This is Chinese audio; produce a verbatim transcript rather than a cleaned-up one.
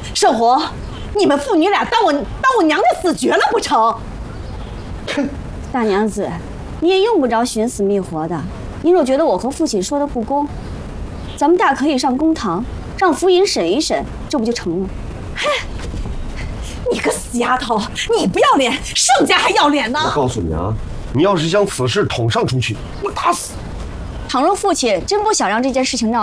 盛红，你们父女俩当我当我娘家死绝了不成？ 哼， 大娘子，你也用不着寻死觅活的。您若觉得我和父亲说的不公，咱们大可以上公堂，让府尹审一审，这不就成了？ 嘿，你个死丫头，你不要脸，盛家还要脸呢！ 我告诉你啊，你要是将此事捅上出去，我打死。 倘若父亲真不想让这件事情闹